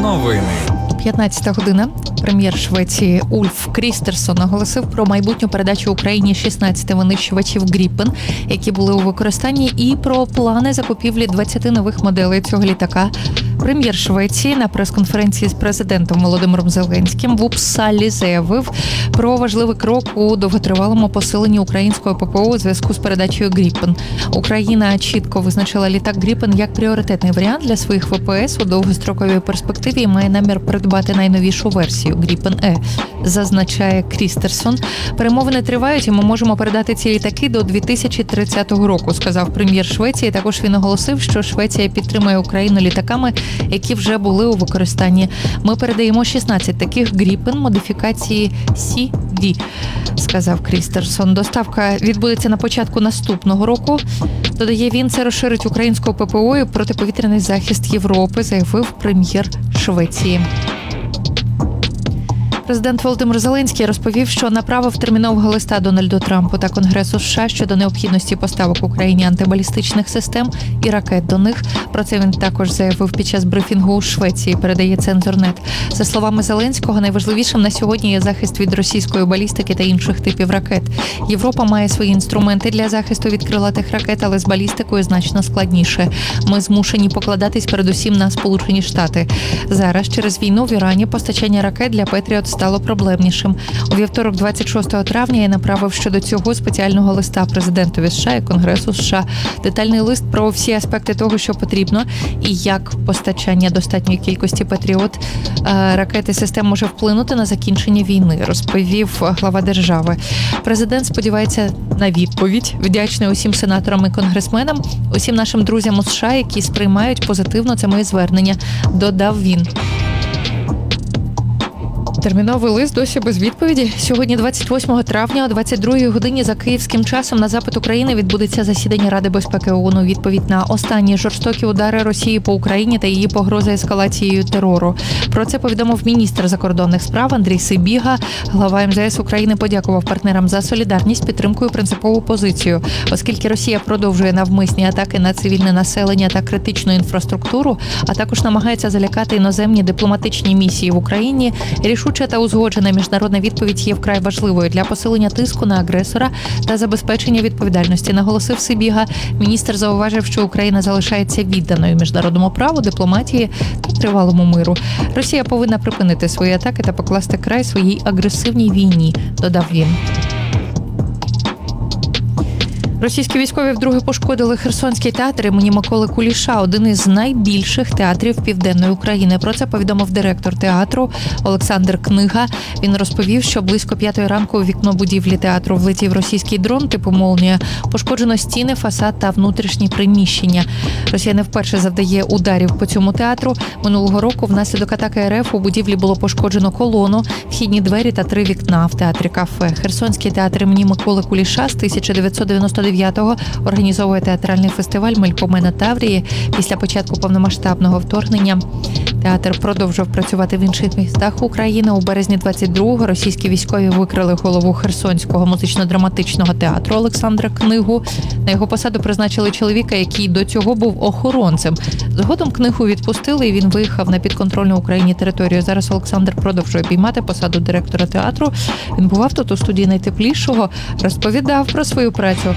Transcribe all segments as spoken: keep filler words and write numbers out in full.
Новини. п'ятнадцята година. Прем'єр Швеції Ульф Крістерсон оголосив про майбутню передачу Україні шістнадцяти винищувачів Гріпен, які були у використанні, і про плани закупівлі двадцяти нових моделей цього літака. Прем'єр Швеції на прес-конференції з президентом Володимиром Зеленським в Упсалі заявив про важливий крок у довготривалому посиленні українського ППО у зв'язку з передачею Гріпен. Україна чітко визначила літак Гріпен як пріоритетний варіант для своїх ВПС у довгостроковій перспективі і має намір придбати найновішу версію Гріпен Е, зазначає Крістерсон. Перемовини тривають, і ми можемо передати ці літаки до дві тисячі тридцятого року, сказав прем'єр Швеції. Також він оголосив, що Швеція підтримує Україну літаками, які вже були у використанні. Ми передаємо шістнадцять таких Гріпен модифікації Сі Ві, сказав Крістерсон. Доставка відбудеться на початку наступного року. Додає він, це розширить українську ППО і протиповітряний захист Європи, заявив прем'єр Швеції. Президент Володимир Зеленський розповів, що направив термінового листа Дональду Трампу та Конгресу США щодо необхідності поставок Україні антибалістичних систем і ракет до них. Про це він також заявив під час брифінгу у Швеції, передає Цензорнет. За словами Зеленського, найважливішим на сьогодні є захист від російської балістики та інших типів ракет. Європа має свої інструменти для захисту від крилатих ракет, але з балістикою значно складніше. Ми змушені покладатись передусім на Сполучені Штати. Зараз через війну в Ірані постачання ракет для Петріот стало проблемнішим. У вівторок, двадцять шостого травня, я направив щодо цього спеціального листа президентові США і Конгресу США. Детальний лист про всі аспекти того, що потрібно, і як постачання достатньої кількості Патріот ракети систем може вплинути на закінчення війни, розповів глава держави. Президент сподівається на відповідь. Вдячний усім сенаторам і конгресменам, усім нашим друзям у США, які сприймають позитивно це моє звернення, додав він. Терміновий лист досі без відповіді. Сьогодні, двадцять восьмого травня, о двадцять другій годині за київським часом на запит України відбудеться засідання Ради безпеки ООН у відповідь на останні жорстокі удари Росії по Україні та її погрози ескалацією терору. Про це повідомив міністр закордонних справ Андрій Сибіга. Глава ем зе ес України подякував партнерам за солідарність, підтримку і принципову позицію. Оскільки Росія продовжує навмисні атаки на цивільне населення та критичну інфраструктуру, а також намагається залякати іноземні дипломатичні місії в Україні, рішуче та узгоджена міжнародна відповідь є вкрай важливою для посилення тиску на агресора та забезпечення відповідальності, наголосив Сибіга. Міністр зауважив, що Україна залишається відданою міжнародному праву, дипломатії та тривалому миру. Росія повинна припинити свої атаки та покласти край своїй агресивній війні, додав він. Російські військові вдруге пошкодили Херсонський театр імені Миколи Куліша, один із найбільших театрів Південної України. Про це повідомив директор театру Олександр Книга. Він розповів, що близько п'ятої ранку у вікно будівлі театру влетів російський дрон типу «Молнія». Пошкоджено стіни, фасад та внутрішні приміщення. Росія не вперше завдає ударів по цьому театру. Минулого року внаслідок атаки ер еф у будівлі було пошкоджено колону, вхідні двері та три вікна в театрі кафе. Херсонський театр імені Миколи Куліша з тисяча дев'ятсот дев'яносто дев'ятого організовує театральний фестиваль «Мельпомена Таврії». Після початку повномасштабного вторгнення театр продовжував працювати в інших містах України. У березні двадцять другого російські військові викрили голову Херсонського музично-драматичного театру Олександра Книгу. На його посаду призначили чоловіка, який до цього був охоронцем. Згодом Книгу відпустили, і він виїхав на підконтрольну Україні територію. Зараз Олександр продовжує обіймати посаду директора театру. Він бував тут у студії «Найтеплішого», розповідав про свою працю.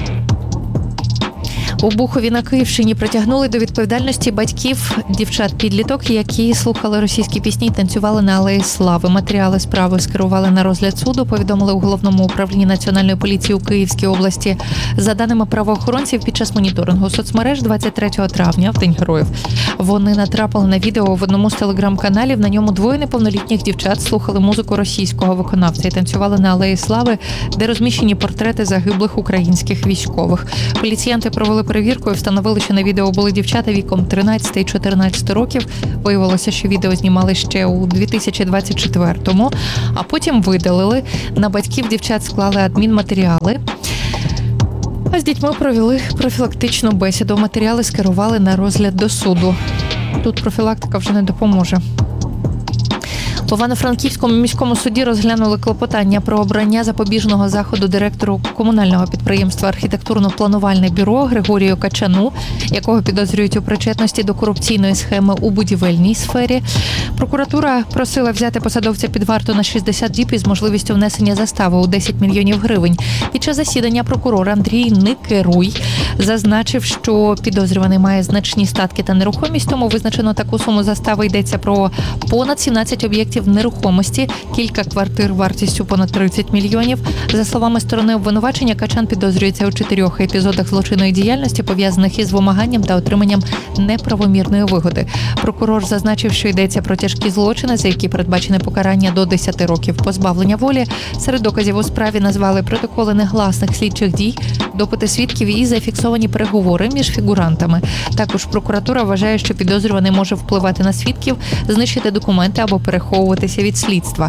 У Бухові на Київщині притягнули до відповідальності батьків дівчат-підліток, які слухали російські пісні і танцювали на Алеї Слави. Матеріали справи скерували на розгляд суду, повідомили у Головному управлінні Національної поліції у Київській області. За даними правоохоронців, під час моніторингу соцмереж двадцять третього травня, в День героїв, вони натрапили на відео в одному з телеграм-каналів. На ньому двоє неповнолітніх дівчат слухали музику російського виконавця і танцювали на Алеї Слави, де розміщені портрети загиблих українських військових. Поліціянти провели перевірку і встановили, що на відео були дівчата віком тринадцять і чотирнадцять років. Виявилося, що відео знімали ще у дві тисячі двадцять четвертому, а потім видалили. На батьків дівчат склали адмінматеріали. А з дітьми провели профілактичну бесіду. Матеріали скерували на розгляд до суду. Тут профілактика вже не допоможе. В Івано-Франківському міському суді розглянули клопотання про обрання запобіжного заходу директору комунального підприємства «Архітектурно-планувальне бюро» Григорію Качану, якого підозрюють у причетності до корупційної схеми у будівельній сфері. Прокуратура просила взяти посадовця під варту на шістдесят діб із можливістю внесення застави у десять мільйонів гривень. Під час засідання прокурор Андрій Никеруй зазначив, що підозрюваний має значні статки та нерухомість, тому визначено таку суму застави. Йдеться про понад сімнадцять об'єктів нерухомості, кілька квартир вартістю понад тридцять мільйонів. За словами сторони обвинувачення, Качан підозрюється у чотирьох епізодах злочинної діяльності, пов'язаних із вимаганням та отриманням неправомірної вигоди. Прокурор зазначив, що йдеться про тяжкі злочини, за які передбачене покарання до десяти років позбавлення волі. Серед доказів у справі назвали протоколи негласних слідчих дій, допити свідків і зафіксовані переговори між фігурантами. Також прокуратура вважає, що підозрюваний може впливати на свідків, знищити документи або переховуватися від слідства.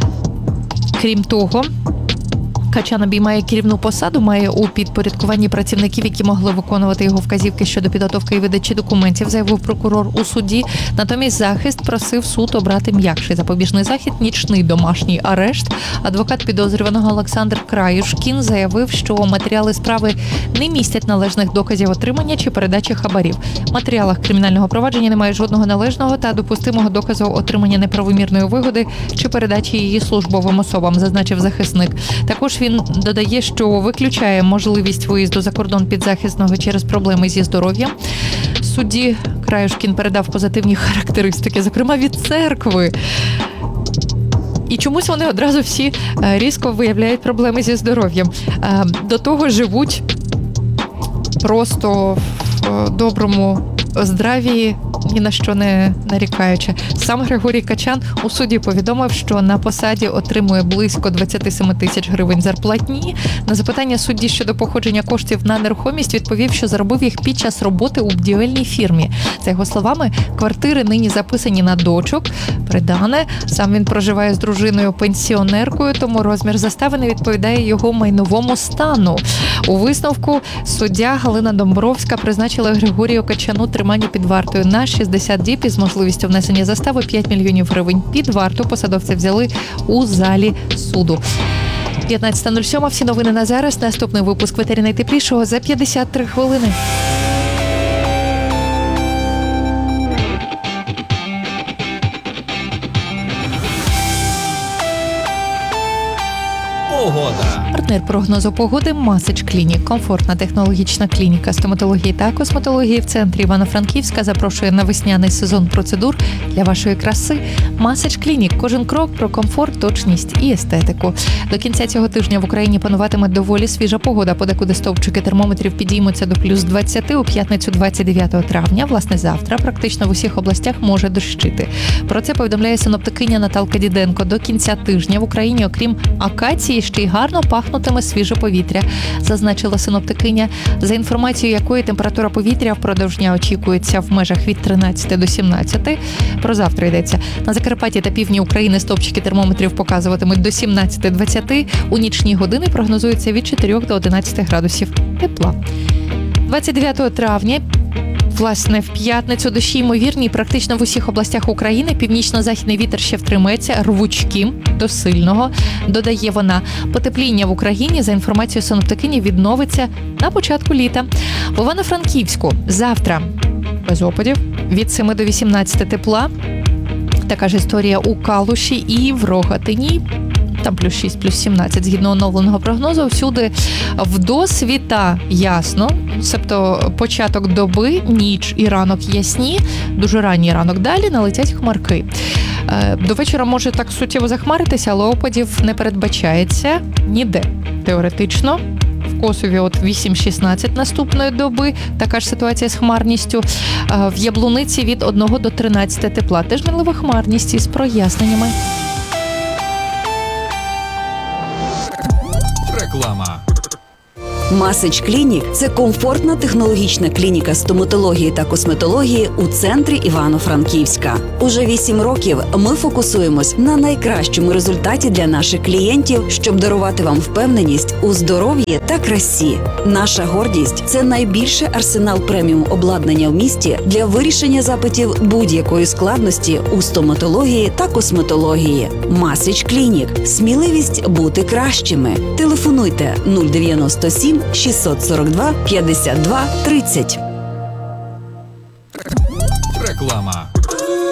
Крім того, Качан обіймає керівну посаду, має у підпорядкуванні працівників, які могли виконувати його вказівки щодо підготовки і видачі документів, заявив прокурор у суді. Натомість захист просив суд обрати м'якший запобіжний захід – нічний домашній арешт. Адвокат підозрюваного Олександр Краюшкін заявив, що матеріали справи не містять належних доказів отримання чи передачі хабарів. В матеріалах кримінального провадження немає жодного належного та допустимого доказу отримання неправомірної вигоди чи передачі її службовим особам, зазначив захисник. Також він додає, що виключає можливість виїзду за кордон підзахисного через проблеми зі здоров'ям. Судді Краюшкін передав позитивні характеристики, зокрема від церкви. І чомусь вони одразу всі різко виявляють проблеми зі здоров'ям. До того живуть просто в доброму здравії, ні на що не нарікаючи. Сам Григорій Качан у суді повідомив, що на посаді отримує близько двадцять сім тисяч гривень зарплатні. На запитання судді щодо походження коштів на нерухомість відповів, що заробив їх під час роботи у будівельній фірмі. За його словами, квартири нині записані на дочок, придане. Сам він проживає з дружиною-пенсіонеркою, тому розмір застави не відповідає його майновому стану. У висновку суддя Галина Домбровська призначила Григорію Качану тримання під вартою на шістдесят діб із можливістю внесення застави п'ять мільйонів гривень. Під варту посадовця взяли у залі суду. п'ятнадцята нуль сім. Всі новини на зараз. Наступний випуск «Ветері найтеплішого» за п'ятдесят три хвилини. Погода. Партнер прогнозу погоди Масич Клінік. Комфортна технологічна клініка стоматології та косметології в центрі Івано-Франківська запрошує на весняний сезон процедур для вашої краси. Масич Клінік. Кожен крок про комфорт, точність і естетику. До кінця цього тижня в Україні пануватиме доволі свіжа погода. Подекуди стовпчики термометрів підіймуться до плюс двадцять. У п'ятницю двадцять дев'ятого травня, власне завтра, практично в усіх областях може дощити. Про це повідомляє синоптикиня Наталка Діденко. До кінця тижня в Україні, окрім акації, ще й гарно пахнутиме свіже повітря, зазначила синоптикиня, за інформацією якої температура повітря впродовж дня очікується в межах від тринадцяти до сімнадцяти. Про завтра йдеться. На Закарпатті та півдні України стовпчики термометрів показуватимуть до сімнадцяти двадцяти. У нічні години прогнозується від чотирьох до одинадцяти градусів тепла. двадцять дев'ятого травня Власне, в п'ятницю дощі ймовірні практично в усіх областях України. Північно-західний вітер ще втримається рвучким до сильного, додає вона. Потепління в Україні, за інформацією синоптикині, відновиться на початку літа. В Івано-Франківську завтра без опадів, від семи до вісімнадцяти тепла. Така ж історія у Калуші і в Рогатині. Там плюс шість, плюс сімнадцять, згідно оновленого прогнозу. Всюди вдосвіта ясно, себто початок доби, ніч і ранок ясні, дуже ранній ранок. Далі налетять хмарки. До вечора може так суттєво захмаритися, але опадів не передбачається ніде. Теоретично. В Косові от вісім-шістнадцять наступної доби, така ж ситуація з хмарністю. В Яблуниці від одного до тринадцяти тепла. Теж мінлива хмарність із проясненнями. Реклама. Масич Клінік – це комфортна технологічна клініка стоматології та косметології у центрі Івано-Франківська. Уже вісім років ми фокусуємось на найкращому результаті для наших клієнтів, щоб дарувати вам впевненість у здоров'ї та красі. Наша гордість – це найбільший арсенал преміум обладнання в місті для вирішення запитів будь-якої складності у стоматології та косметології. Масич Клінік – сміливість бути кращими. Телефонуйте нуль дев'яносто сім шістсот сорок два п'ятдесят два тридцять. Реклама.